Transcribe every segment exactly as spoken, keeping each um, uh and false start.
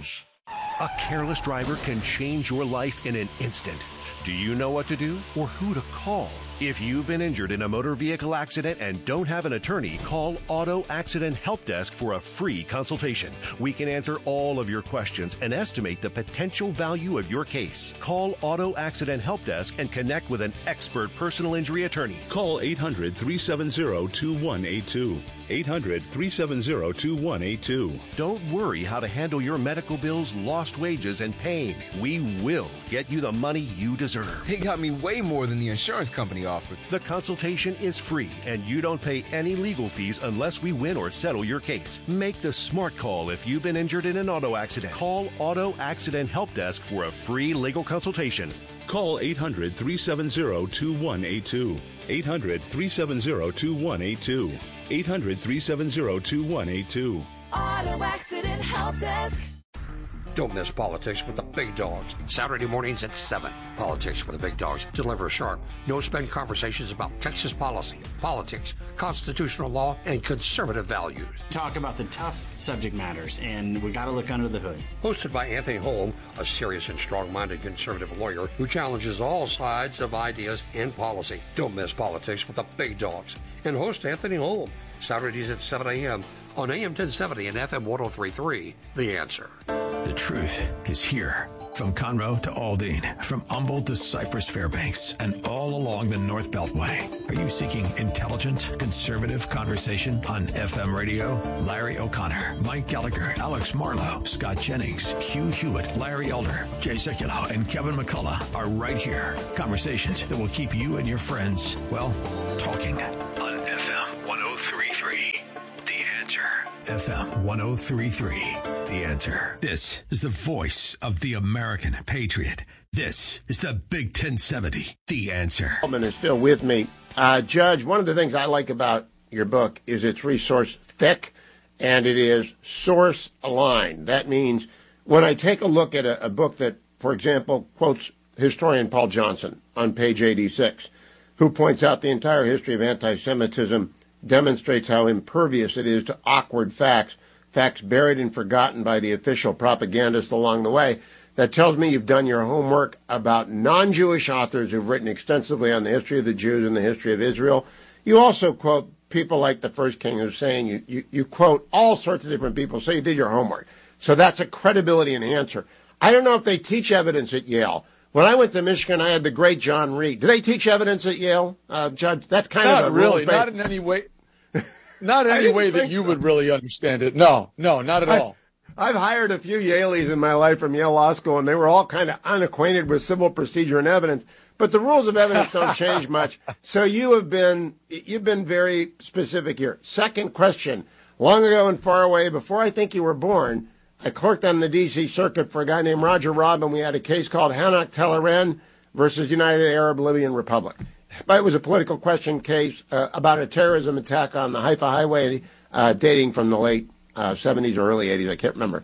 begins. A careless driver can change your life in an instant. Do you know what to do or who to call? If you've been injured in a motor vehicle accident and don't have an attorney, call Auto Accident Help Desk for a free consultation. We can answer all of your questions and estimate the potential value of your case. Call Auto Accident Help Desk and connect with an expert personal injury attorney. Call eight hundred, three seven zero, two one eight two. eight hundred, three seven zero, two one eight two. Don't worry how to handle your medical bills, lost wages, and pain. We will get you the money you deserve. They got me way more than the insurance company offered. The consultation is free, and you don't pay any legal fees unless we win or settle your case. Make the smart call if you've been injured in an auto accident. Call Auto Accident Help Desk for a free legal consultation. Call eight hundred, three seven zero, two one eight two. eight hundred, three seven zero, two one eight two. eight hundred, three seven zero, two one eight two. Auto Accident Help Desk. Don't miss Politics with the Big Dogs. Saturday mornings at seven. Politics with the Big Dogs. Deliver sharp, no-spin conversations about Texas policy, politics, constitutional law, and conservative values. Talk about the tough subject matters, and we got to look under the hood. Hosted by Anthony Holm, a serious and strong-minded conservative lawyer who challenges all sides of ideas and policy. Don't miss Politics with the Big Dogs. And host Anthony Holm. Saturdays at seven a.m. on A M ten seventy and F M ten thirty-three. The Answer. The truth is here. From Conroe to Aldine, from Humboldt to Cypress Fairbanks, and all along the North Beltway. Are you seeking intelligent, conservative conversation on F M radio? Larry O'Connor, Mike Gallagher, Alex Marlowe, Scott Jennings, Hugh Hewitt, Larry Elder, Jay Sekulow, and Kevin McCullough are right here. Conversations that will keep you and your friends, well, talking. On F M ten thirty-three, The Answer. F M ten thirty-three, The Answer. This is the voice of the American patriot. This is the Big ten seventy, The Answer. Gentleman is still with me. Uh, Judge, one of the things I like about your book is it's resource thick, and it is source aligned. That means when I take a look at a, a book that, for example, quotes historian Paul Johnson on page eighty-six, who points out the entire history of anti-Semitism demonstrates how impervious it is to awkward facts, facts buried and forgotten by the official propagandists along the way. That tells me you've done your homework about non-Jewish authors who've written extensively on the history of the Jews and the history of Israel. You also quote people like the first King Hussein. You, you, you quote all sorts of different people, so you did your homework. So that's a credibility enhancer. I don't know if they teach evidence at Yale. When I went to Michigan, I had the great John Reed. Do they teach evidence at Yale, uh, Judge? That's kind not of a really, rules-based. not in any way. Not in any way that you so. would really understand it. No, no, not at I, all. I've hired a few Yaleys in my life from Yale Law School, and they were all kind of unacquainted with civil procedure and evidence. But the rules of evidence don't change much. So you have been you've been very specific here. Second question: long ago and far away, before I think you were born, I clerked on the D C Circuit for a guy named Roger Robin. We had a case called Hanak Teleren versus United Arab Libyan Republic. But it was a political question case uh, about a terrorism attack on the Haifa Highway uh, dating from the late uh, seventies or early eighties. I can't remember.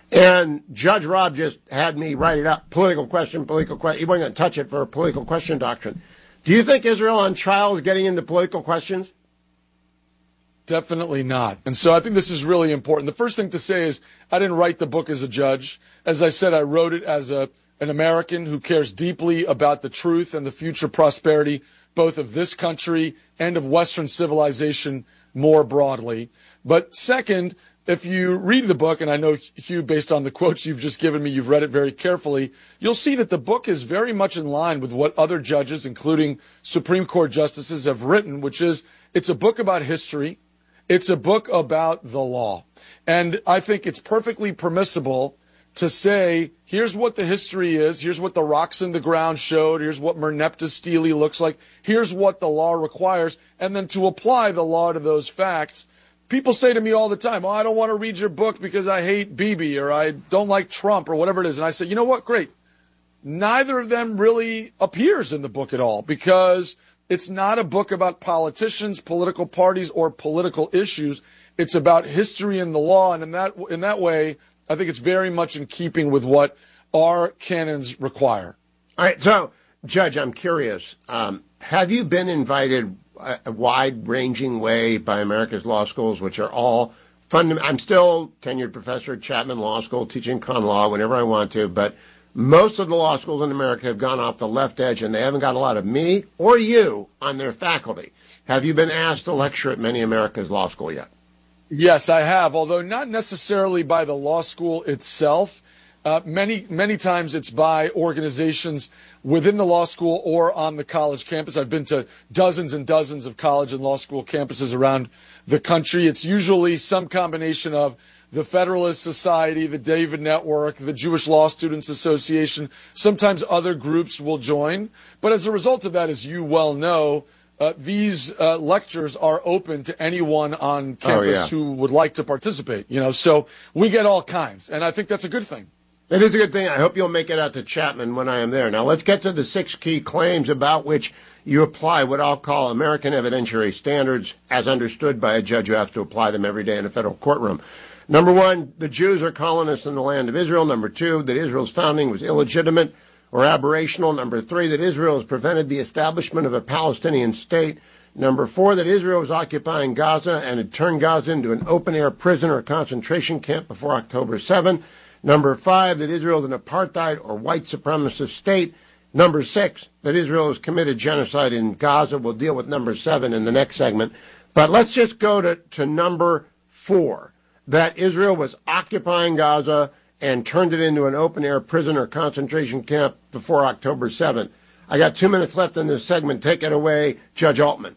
And Judge Rob just had me write it up. Political question, political question. He wasn't going to touch it for a political question doctrine. Do you think Israel on trial is getting into political questions? Definitely not. And so I think this is really important. The first thing to say is I didn't write the book as a judge. As I said, I wrote it as a an American who cares deeply about the truth and the future prosperity both of this country and of Western civilization more broadly. But second, if you read the book, and I know, Hugh, based on the quotes you've just given me, you've read it very carefully, you'll see that the book is very much in line with what other judges, including Supreme Court justices, have written, which is it's a book about history. It's a book about the law. And I think it's perfectly permissible to say, here's what the history is, here's what the rocks in the ground showed, here's what Merneptah Stele looks like, here's what the law requires, and then to apply the law to those facts. People say to me all the time, oh, I don't want to read your book because I hate Bibi or I don't like Trump or whatever it is. And I say, you know what, great. Neither of them really appears in the book at all because it's not a book about politicians, political parties, or political issues. It's about history and the law, and in that in that way, I think it's very much in keeping with what our canons require. All right. So, Judge, I'm curious. Um, have you been invited a, a wide-ranging way by America's law schools, which are all fund, I'm still tenured professor at Chapman Law School, teaching con law whenever I want to, but most of the law schools in America have gone off the left edge, and they haven't got a lot of me or you on their faculty. Have you been asked to lecture at many America's law school yet? Yes, I have, although not necessarily by the law school itself. Uh, many, many times it's by organizations within the law school or on the college campus. I've been to dozens and dozens of college and law school campuses around the country. It's usually some combination of the Federalist Society, the David Network, the Jewish Law Students Association. Sometimes other groups will join. But as a result of that, as you well know, uh, these uh, lectures are open to anyone on campus oh, yeah. who would like to participate. You know, so we get all kinds, and I think that's a good thing. It is a good thing. I hope you'll make it out to Chapman when I am there. Now, let's get to the six key claims about which you apply what I'll call American evidentiary standards as understood by a judge who has to apply them every day in a federal courtroom. Number one, the Jews are colonists in the land of Israel. Number two, that Israel's founding was illegitimate or aberrational. Number three, that Israel has prevented the establishment of a Palestinian state. Number four, that Israel was occupying Gaza and had turned Gaza into an open-air prison or concentration camp before October seventh. Number five, that Israel is an apartheid or white supremacist state. Number six, that Israel has committed genocide in Gaza. We'll deal with number seven in the next segment. But let's just go to, to number four, that Israel was occupying Gaza and turned it into an open-air prison or concentration camp before October seventh. I got two minutes left in this segment. Take it away, Judge Altman.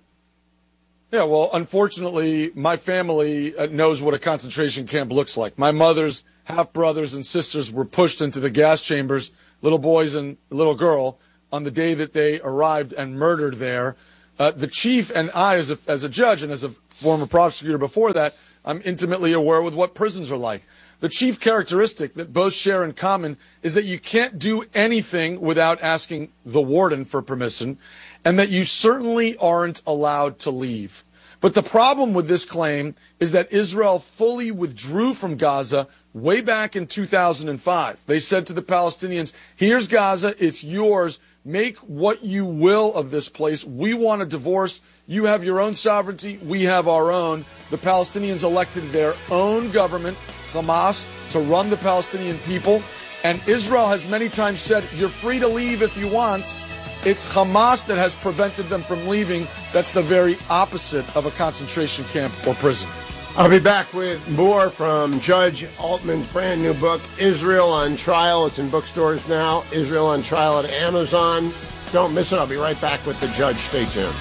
Yeah, well, unfortunately, my family knows what a concentration camp looks like. My mother's half-brothers and sisters were pushed into the gas chambers, little boys and little girl, on the day that they arrived and murdered there. Uh, the chief and I, as a, as a judge and as a former prosecutor before that, I'm intimately aware with what prisons are like. The chief characteristic that both share in common is that you can't do anything without asking the warden for permission, and that you certainly aren't allowed to leave. But the problem with this claim is that Israel fully withdrew from Gaza way back in two thousand five. They said to the Palestinians, here's Gaza, it's yours. Make what you will of this place. We want a divorce. You have your own sovereignty. We have our own. The Palestinians elected their own government, Hamas, to run the Palestinian people. And Israel has many times said, you're free to leave if you want. It's Hamas that has prevented them from leaving. That's the very opposite of a concentration camp or prison. I'll be back with more from Judge Altman's brand new book, Israel on Trial. It's in bookstores now. Israel on Trial at Amazon. Don't miss it. I'll be right back with the judge. Stay tuned.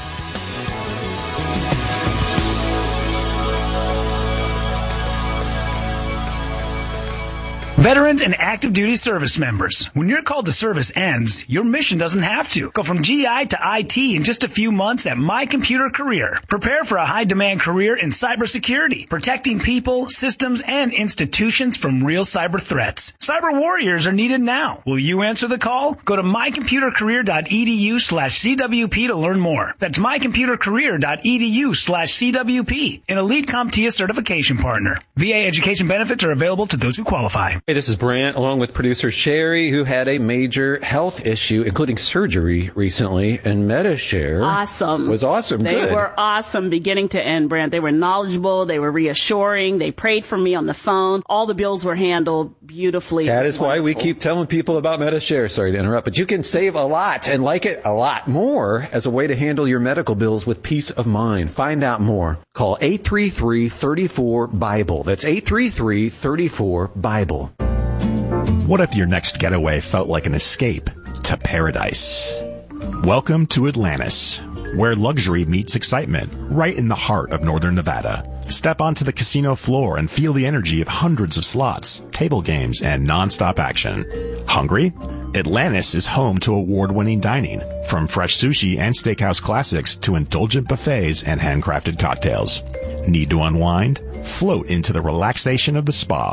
Veterans and active duty service members, when your call to service ends, your mission doesn't have to. Go from G I to I T in just a few months at My Computer Career. Prepare for a high-demand career in cybersecurity, protecting people, systems, and institutions from real cyber threats. Cyber warriors are needed now. Will you answer the call? Go to mycomputercareer.edu slash CWP to learn more. That's mycomputercareer.edu slash CWP, an Elite CompTIA certification partner. V A education benefits are available to those who qualify. Hey, this is Brant, along with producer Sherry, who had a major health issue, including surgery recently, and Medi-Share awesome. was awesome. They Good. were awesome beginning to end, Brant. They were knowledgeable. They were reassuring. They prayed for me on the phone. All the bills were handled beautifully. That is why we keep telling people about Medi-Share. Sorry to interrupt, but you can save a lot and like it a lot more as a way to handle your medical bills with peace of mind. Find out more. Call eight three three, three four, BIBLE. That's eight three three, three four, BIBLE. What if your next getaway felt like an escape to paradise? Welcome to Atlantis, where luxury meets excitement, right in the heart of northern Nevada. Step onto the casino floor and feel the energy of hundreds of slots, table games, and non-stop action. Hungry? Atlantis is home to award-winning dining, from fresh sushi and steakhouse classics to indulgent buffets and handcrafted cocktails. Need to unwind? Float into the relaxation of the spa.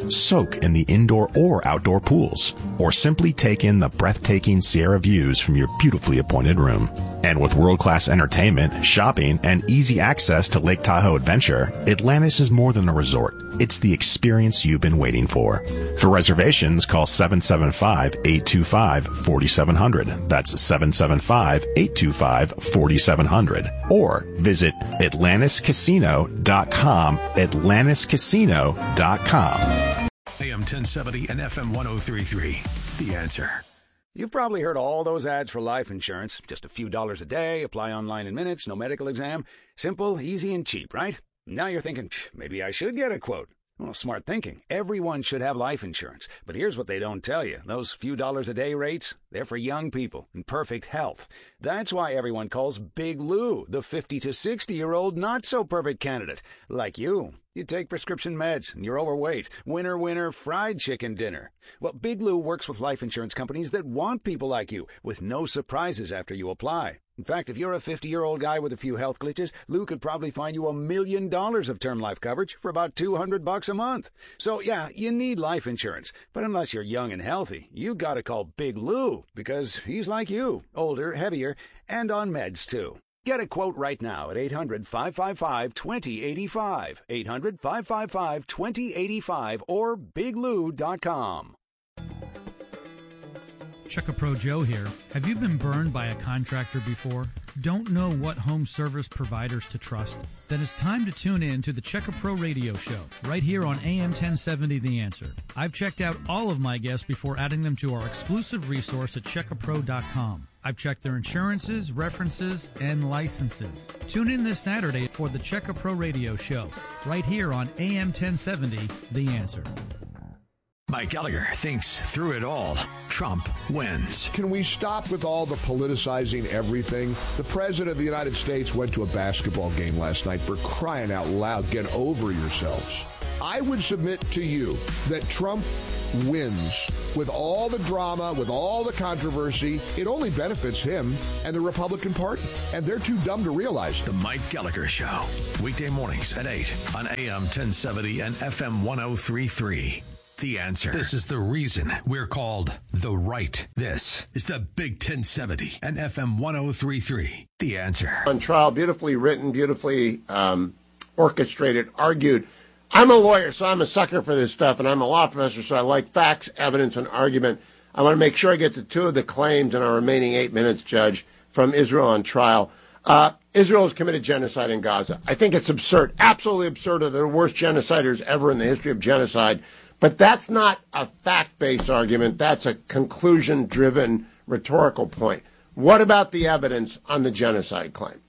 soak in the indoor or outdoor pools, or simply take in the breathtaking Sierra views from your beautifully appointed room. And with world-class entertainment, shopping, and easy access to Lake Tahoe Adventure, Atlantis is more than a resort. It's the experience you've been waiting for. For reservations, call seven seven five, eight two five, four seven zero zero. That's seven seven five, eight two five, four seven zero zero. Or visit Atlantis Casino dot com, Atlantis Casino dot com. A M ten seventy and F M one oh three point three. The Answer. You've probably heard all those ads for life insurance. Just a few dollars a day, apply online in minutes, no medical exam. Simple, easy, and cheap, right? Now you're thinking, maybe I should get a quote. Well, smart thinking. Everyone should have life insurance. But here's what they don't tell you. Those few dollars a day rates, they're for young people in perfect health. That's why everyone calls Big Lou the fifty to sixty-year-old not-so-perfect candidate. Like you. You take prescription meds, and you're overweight. Winner, winner, fried chicken dinner. Well, Big Lou works with life insurance companies that want people like you, with no surprises after you apply. In fact, if you're a fifty-year-old guy with a few health glitches, Lou could probably find you a million dollars of term life coverage for about two hundred bucks a month. So, yeah, you need life insurance. But unless you're young and healthy, you gotta call Big Lou, because he's like you, older, heavier, and on meds, too. Get a quote right now at eight hundred, five five five, two oh eight five, eight hundred, five five five, two oh eight five, or big lou dot com. Checkapro Joe here. Have you been burned by a contractor before? Don't know what home service providers to trust? Then it's time to tune in to the Checkapro Radio Show, right here on A M ten seventy The Answer. I've checked out all of my guests before adding them to our exclusive resource at checkapro dot com. I've checked their insurances, references, and licenses. Tune in this Saturday for the Checkapro Radio Show, right here on A M ten seventy The Answer. Mike Gallagher thinks through it all, Trump wins. Can we stop with all the politicizing everything? The President of the United States went to a basketball game last night. For crying out loud, get over yourselves. I would submit to you that Trump wins. With all the drama, with all the controversy, it only benefits him and the Republican Party. And they're too dumb to realize it. The Mike Gallagher Show, weekday mornings at eight on A M ten seventy and F M one oh three point three. The Answer. This is the reason we're called The Right. This is the Big ten seventy and F M one oh three point three. The Answer. On trial, beautifully written, beautifully um, orchestrated, argued. I'm a lawyer, so I'm a sucker for this stuff, and I'm a law professor, so I like facts, evidence, and argument. I want to make sure I get to two of the claims in our remaining eight minutes, Judge, from Israel on trial. Uh, Israel has committed genocide in Gaza. I think it's absurd, absolutely absurd. They're the worst genociders ever in the history of genocide. But that's not a fact-based argument. That's a conclusion-driven rhetorical point. What about the evidence on the genocide claim?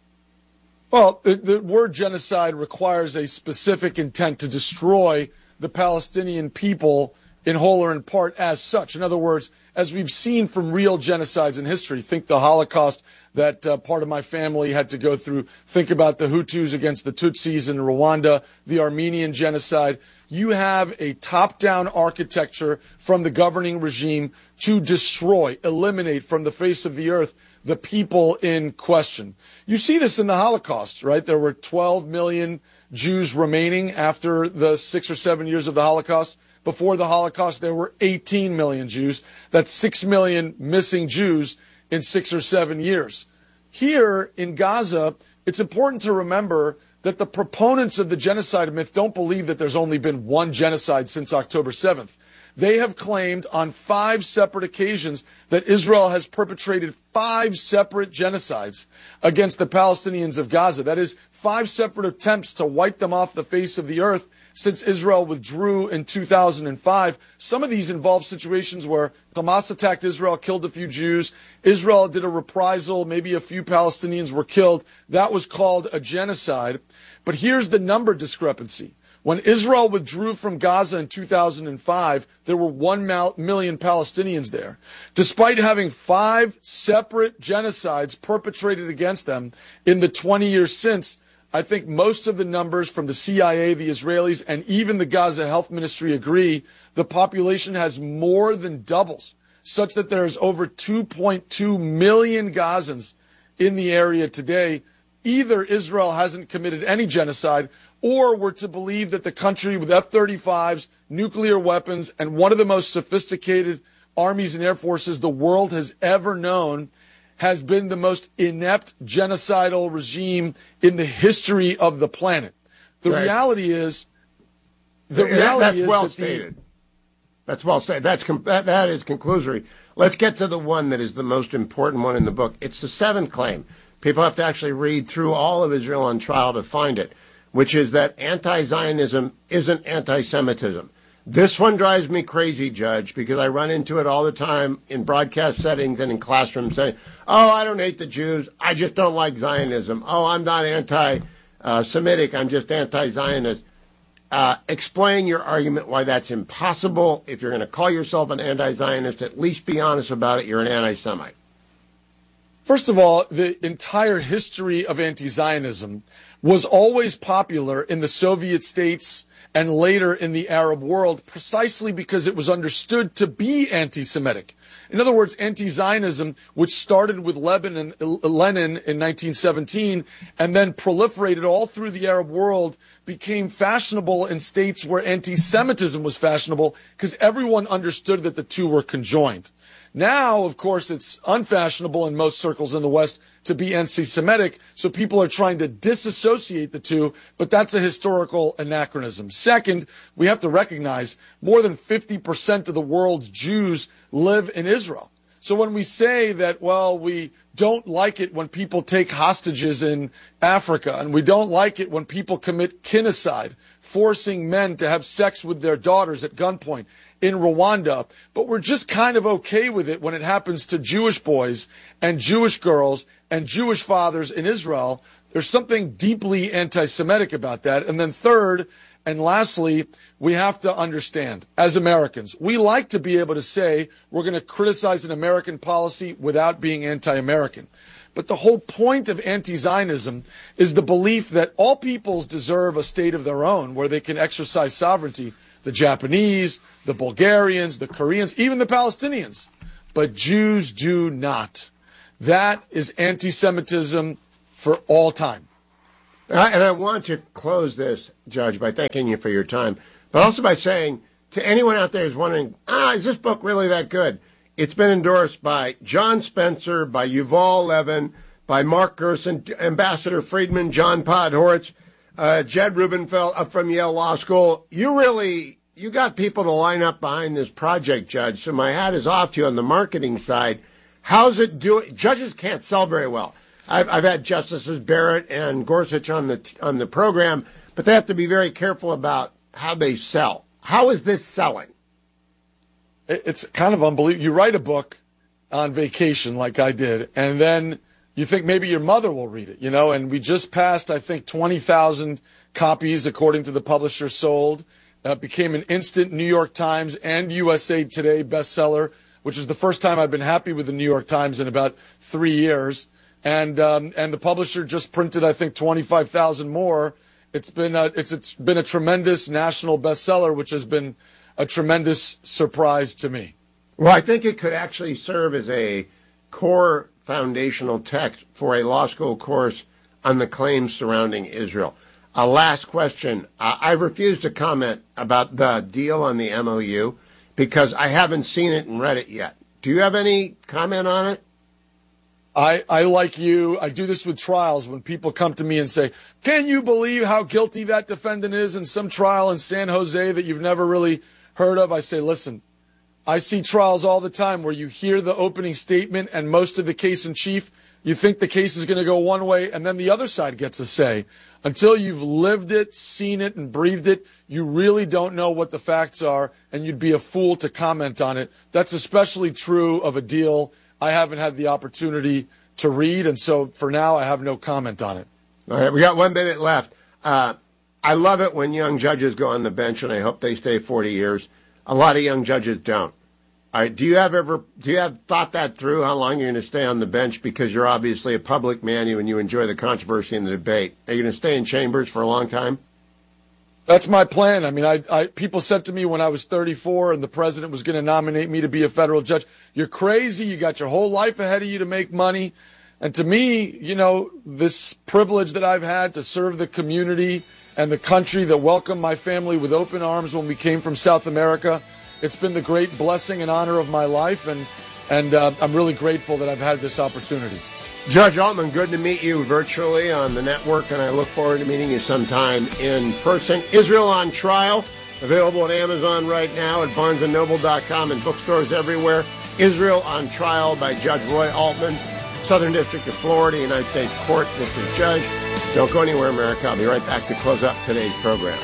Well, the, the word genocide requires a specific intent to destroy the Palestinian people in whole or in part as such. In other words, as we've seen from real genocides in history, think the Holocaust that uh, part of my family had to go through, think about the Hutus against the Tutsis in Rwanda, the Armenian genocide. You have a top-down architecture from the governing regime to destroy, eliminate from the face of the earth the people in question. You see this in the Holocaust, right? There were twelve million Jews remaining after the six or seven years of the Holocaust. Before the Holocaust, there were eighteen million Jews. That's six million missing Jews in six or seven years. Here in Gaza, it's important to remember that the proponents of the genocide myth don't believe that there's only been one genocide since October seventh. They have claimed on five separate occasions that Israel has perpetrated five separate genocides against the Palestinians of Gaza. That is, five separate attempts to wipe them off the face of the earth since Israel withdrew in two thousand five. Some of these involve situations where Hamas attacked Israel, killed a few Jews. Israel did a reprisal. Maybe a few Palestinians were killed. That was called a genocide. But here's the number discrepancy. When Israel withdrew from Gaza in two thousand five, there were one million Palestinians there. Despite having five separate genocides perpetrated against them in the twenty years since, I think most of the numbers from the C I A, the Israelis, and even the Gaza Health Ministry agree the population has more than doubles, such that there's over two point two million Gazans in the area today. Either Israel hasn't committed any genocide, or we're to believe that the country with F thirty-fives, nuclear weapons, and one of the most sophisticated armies and air forces the world has ever known has been the most inept genocidal regime in the history of the planet. The right. reality is, the that, reality that's is well that stated. The, that's well stated. That's com- that, that is conclusory. Let's get to the one that is the most important one in the book. It's the seventh claim. People have to actually read through all of Israel on Trial to find it, which is that anti-Zionism isn't anti-Semitism. This one drives me crazy, Judge, because I run into it all the time in broadcast settings and in classroom settings. Oh, I don't hate the Jews. I just don't like Zionism. Oh, I'm not anti-Semitic. I'm just anti-Zionist. Uh, explain your argument why that's impossible. If you're going to call yourself an anti-Zionist, at least be honest about it. You're an anti-Semite. First of all, the entire history of anti-Zionism was always popular in the Soviet states and later in the Arab world precisely because it was understood to be anti-Semitic. In other words, anti-Zionism, which started with Lebanon, Lenin in nineteen seventeen and then proliferated all through the Arab world, became fashionable in states where anti-Semitism was fashionable because everyone understood that the two were conjoined. Now, of course, it's unfashionable in most circles in the West to be anti-Semitic, so people are trying to disassociate the two, but that's a historical anachronism. Second, we have to recognize more than fifty percent of the world's Jews live in Israel. So when we say that, well, we don't like it when people take hostages in Africa, and we don't like it when people commit kinocide, forcing men to have sex with their daughters at gunpoint in Rwanda, but we're just kind of okay with it when it happens to Jewish boys and Jewish girls and Jewish fathers in Israel, there's something deeply anti-Semitic about that. And then third, and lastly, we have to understand, as Americans, we like to be able to say we're going to criticize an American policy without being anti-American. But the whole point of anti-Zionism is the belief that all peoples deserve a state of their own where they can exercise sovereignty. The Japanese, the Bulgarians, the Koreans, even the Palestinians. But Jews do not. That is anti-Semitism for all time. And I, and I want to close this, Judge, by thanking you for your time, but also by saying to anyone out there who's wondering, ah, is this book really that good? It's been endorsed by John Spencer, by Yuval Levin, by Mark Gerson, Ambassador Friedman, John Podhoretz, uh, Jed Rubenfeld up from Yale Law School. You really, you got people to line up behind this project, Judge, so my hat is off to you on the marketing side. How's it doing? Judges can't sell very well. I've, I've had Justices Barrett and Gorsuch on the on the program, but they have to be very careful about how they sell. How is this selling? It's kind of unbelievable. You write a book on vacation like I did, and then you think maybe your mother will read it, you know, and we just passed, I think, twenty thousand copies, according to the publisher, sold. Uh, became an instant New York Times and U S A Today bestseller, which is the first time I've been happy with the New York Times in about three years. And um, and the publisher just printed, I think, twenty-five thousand more. It's been a, it's, it's been a tremendous national bestseller, which has been a tremendous surprise to me. Well, I think it could actually serve as a core foundational text for a law school course on the claims surrounding Israel. A last question. Uh, I refuse to comment about the deal on the M O U because I haven't seen it and read it yet. Do you have any comment on it? I, I, like you, I do this with trials when people come to me and say, can you believe how guilty that defendant is in some trial in San Jose that you've never really heard of? I say, listen, I see trials all the time where you hear the opening statement and most of the case in chief, you think the case is going to go one way and then the other side gets a say. Until you've lived it, seen it, and breathed it, you really don't know what the facts are, and you'd be a fool to comment on it. That's especially true of a deal I haven't had the opportunity to read, and so for now I have no comment on it. All right, we got one minute left. Uh, I love it when young judges go on the bench, and I hope they stay forty years. A lot of young judges don't. All right, do you have ever do you have thought that through, how long you're going to stay on the bench, because you're obviously a public man and you enjoy the controversy and the debate? Are you going to stay in chambers for a long time? That's my plan. I mean, I, I people said to me when I was thirty-four and the president was going to nominate me to be a federal judge, you're crazy. You got your whole life ahead of you to make money. And to me, you know, this privilege that I've had to serve the community and the country that welcomed my family with open arms when we came from South America. It's been the great blessing and honor of my life, and, and uh, I'm really grateful that I've had this opportunity. Judge Altman, good to meet you virtually on the network, and I look forward to meeting you sometime in person. Israel on Trial, available at Amazon right now, at barnes and noble dot com, and bookstores everywhere. Israel on Trial by Judge Roy Altman, Southern District of Florida, United States Court, District Judge. Don't go anywhere, America. I'll be right back to close up today's program.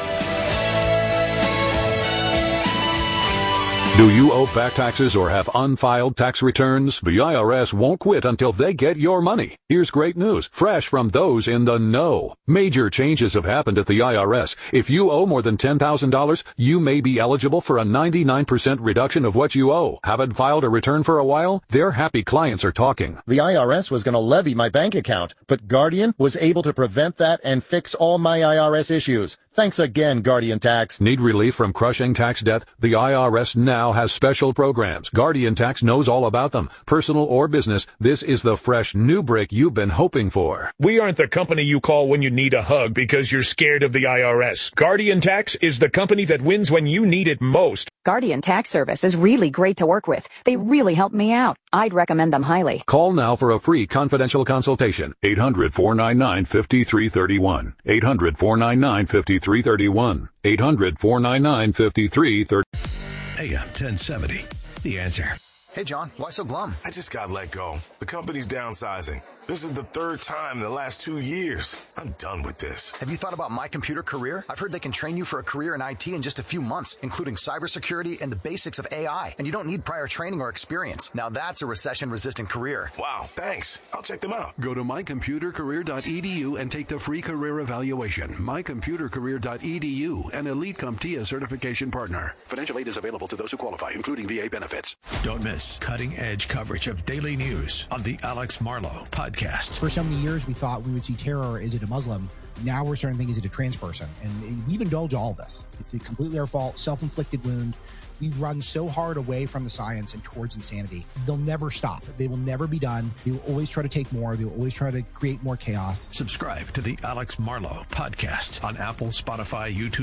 Do you owe back taxes or have unfiled tax returns? The I R S won't quit until they get your money. Here's great news, fresh from those in the know. Major changes have happened at the I R S. If you owe more than ten thousand dollars, you may be eligible for a ninety-nine percent reduction of what you owe. Haven't filed a return for a while? Their happy clients are talking. The I R S was going to levy my bank account, but Guardian was able to prevent that and fix all my I R S issues. Thanks again, Guardian Tax. Need relief from crushing tax debt? The I R S now has special programs. Guardian Tax knows all about them. Personal or business, this is the fresh new break you've been hoping for. We aren't the company you call when you need a hug because you're scared of the I R S. Guardian Tax is the company that wins when you need it most. Guardian Tax Service is really great to work with. They really helped me out. I'd recommend them highly. Call now for a free confidential consultation. eight hundred, four nine nine, five three three one. eight hundred, four nine nine, five three three one. eight hundred, four nine nine, five three three one. A M ten seventy. The Answer. Hey, John, why so glum? I just got let go. The company's downsizing. This is the third time in the last two years. I'm done with this. Have you thought about My Computer Career? I've heard they can train you for a career in I T in just a few months, including cybersecurity and the basics of A I. And you don't need prior training or experience. Now that's a recession-resistant career. Wow, thanks. I'll check them out. Go to my computer career dot e d u and take the free career evaluation. my computer career dot e d u, an Elite CompTIA certification partner. Financial aid is available to those who qualify, including V A benefits. Don't miss cutting-edge coverage of daily news on the Alex Marlow Podcast. For so many years, we thought we would see terror. Is it a Muslim? Now we're starting to think, is it a trans person? And we've indulged all this. It's completely our fault, self-inflicted wound. We've run so hard away from the science and towards insanity. They'll never stop. They will never be done. They will always try to take more. They will always try to create more chaos. Subscribe to the Alex Marlow Podcast on Apple, Spotify, YouTube.